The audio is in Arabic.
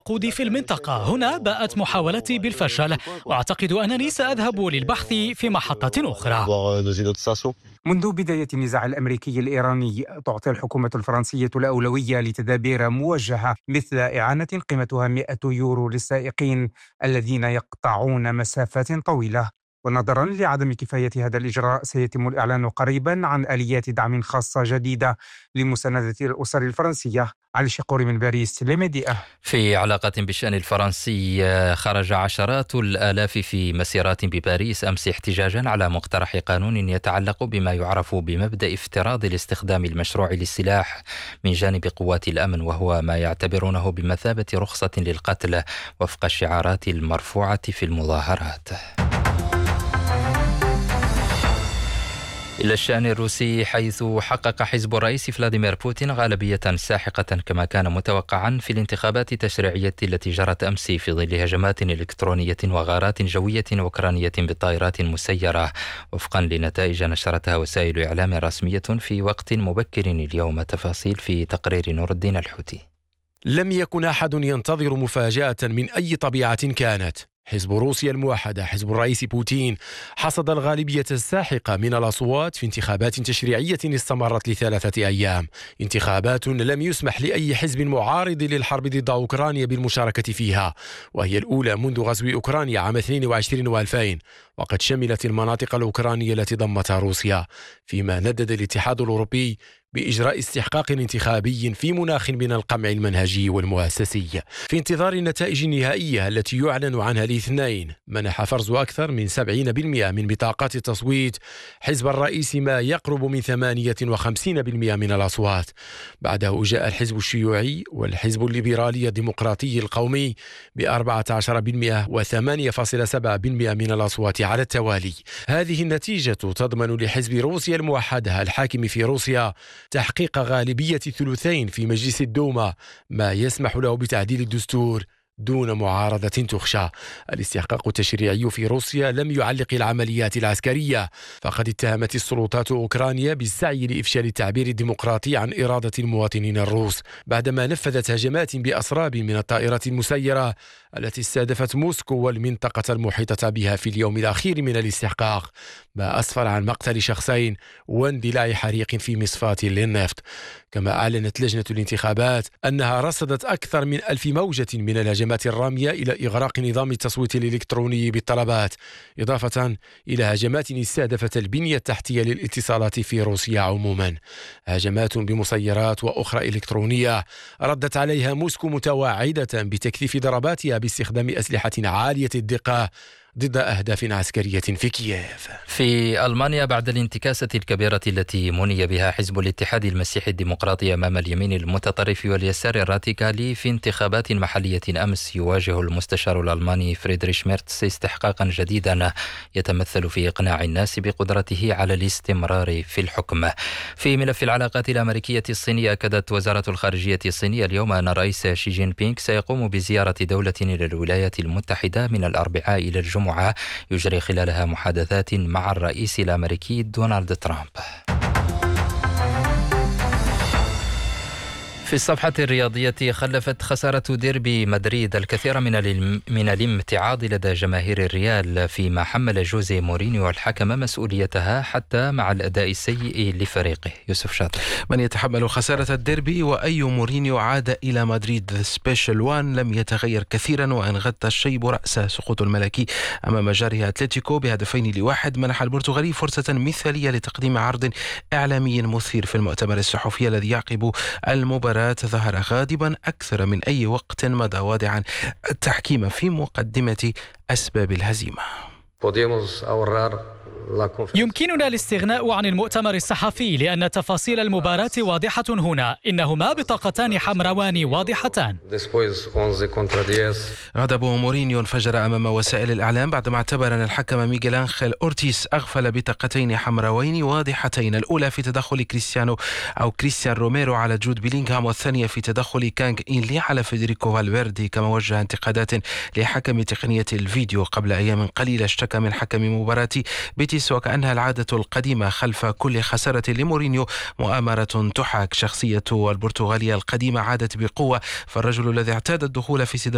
الوقود في المنطقة. هنا باءت محاولتي بالفشل، وأعتقد أنني سأذهب للبحث في محطة أخرى. منذ بداية النزاع الأمريكي الإيراني تعطي الحكومة الفرنسية الأولوية لتدابير موجهة مثل إعانة قيمتها 100 يورو للسائقين الذين يقطعون مسافات طويلة. ونظرا لعدم كفاية هذا الإجراء سيتم الإعلان قريبا عن آليات دعم خاصة جديدة لمساندة الأسر الفرنسية. علي شقوري من باريس لميديا. في علاقة بالشأن الفرنسي، خرج عشرات الآلاف في مسيرات بباريس أمس احتجاجا على مقترح قانون يتعلق بما يعرف بمبدأ افتراض الاستخدام المشروع للسلاح من جانب قوات الأمن، وهو ما يعتبرونه بمثابة رخصة للقتل وفق الشعارات المرفوعة في المظاهرات. إلى الشأن الروسي، حيث حقق حزب الرئيس فلاديمير بوتين غالبية ساحقة كما كان متوقعا في الانتخابات التشريعية التي جرت أمس في ظل هجمات إلكترونية وغارات جوية أوكرانية بالطائرات مسيرة، وفقا لنتائج نشرتها وسائل إعلام رسمية في وقت مبكر اليوم. تفاصيل في تقرير نور الدين الحوتي. لم يكن أحد ينتظر مفاجأة من أي طبيعة كانت. حزب روسيا الموحدة، حزب الرئيس بوتين، حصد الغالبية الساحقة من الأصوات في انتخابات تشريعية استمرت ل3 أيام، انتخابات لم يسمح لأي حزب معارض للحرب ضد أوكرانيا بالمشاركة فيها، وهي الأولى منذ غزو أوكرانيا عام 22 و2000، وقد شملت المناطق الأوكرانية التي ضمتها روسيا، فيما ندد الاتحاد الأوروبي بإجراء استحقاق انتخابي في مناخ من القمع المنهجي والمؤسسي. في انتظار النتائج النهائية التي يعلن عنها الاثنين، منح فرز أكثر من 70% من بطاقات التصويت حزب الرئيس ما يقرب من 58% من الأصوات. بعده جاء الحزب الشيوعي والحزب الليبرالي الديمقراطي القومي ب14% و8.7% من الأصوات على التوالي. هذه النتيجة تضمن لحزب روسيا الموحدة الحاكم في روسيا تحقيق غالبية ثلثين في مجلس الدوما، ما يسمح له بتعديل الدستور دون معارضة تخشى. الاستحقاق التشريعي في روسيا لم يعلق العمليات العسكرية، فقد اتهمت السلطات أوكرانيا بالسعي لإفشال التعبير الديمقراطي عن إرادة المواطنين الروس، بعدما نفذت هجمات بأسراب من الطائرات المسيرة التي استهدفت موسكو والمنطقة المحيطة بها في اليوم الأخير من الاستحقاق، ما أسفر عن مقتل شخصين واندلاع حريق في مصفاة للنفط. كما أعلنت لجنة الانتخابات أنها رصدت أكثر من 1000 موجة من الهجمات الرامية إلى إغراق نظام التصويت الإلكتروني بالطلبات، إضافة إلى هجمات استهدفت البنية التحتية للاتصالات في روسيا عموما. هجمات بمسيرات وأخرى إلكترونية ردت عليها موسكو متواعدة بتكثيف ضرباتها باستخدام أسلحة عالية الدقة ضد أهداف عسكرية في كييف. في ألمانيا، بعد الانتكاسة الكبيرة التي مني بها حزب الاتحاد المسيحي الديمقراطي أمام اليمين المتطرف واليسار الراديكالي في انتخابات محلية أمس، يواجه المستشار الألماني فريدريش ميرتس استحقاقا جديدا يتمثل في إقناع الناس بقدرته على الاستمرار في الحكم. في ملف العلاقات الأمريكية الصينية، أكدت وزارة الخارجية الصينية اليوم أن الرئيس شي جين بينغ سيقوم بزيارة دولة إلى الولايات المتحدة من الأربعاء إلى الجمعة، يجري خلالها محادثات مع الرئيس الأمريكي دونالد ترامب. في الصفحة الرياضية، خلفت خسارة ديربي مدريد الكثير من الامتعاض لدى جماهير الريال، فيما حمل جوزي مورينيو الحكم مسؤوليتها حتى مع الأداء السيء لفريقه. يوسف شاطر. من يتحمل خسارة الديربي وأي مورينيو عاد إلى مدريد سبيشال وان لم يتغير كثيرا، وأن غطى الشيب رأسه. سقوط الملكي أمام جاره أتلتيكو ب2-1 منح البرتغالي فرصة مثالية لتقديم عرض إعلامي مثير في المؤتمر الصحفي الذي يعقب المباراة. ظهر غاضبا أكثر من أي وقت مضى، واضعا التحكيم في مقدمة أسباب الهزيمة. يمكننا الاستغناء عن المؤتمر الصحفي لأن تفاصيل المباراة واضحة هنا. إنهما بطاقتان حمراوان واضحتان. غضب مورينيو انفجر أمام وسائل الإعلام بعدما اعتبر أن الحكم ميغيل أنخيل أورتيس أغفل بطاقتين حمراوين واضحتين، الأولى في تدخل كريستيان روميرو على جود بيلينغهام، والثانية في تدخل كانغ إنلي على فيدريكو فالفيردي. كما وجه انتقادات لحكم تقنية الفيديو. قبل أيام قليلة اشتكى من حكم مباراة بيتيس وكأنها العادة القديمة خلف كل خسارة لمورينيو مؤامرة تحاك. شخصية البرتغالية القديمة عادت بقوة، فالرجل الذي اعتاد الدخول في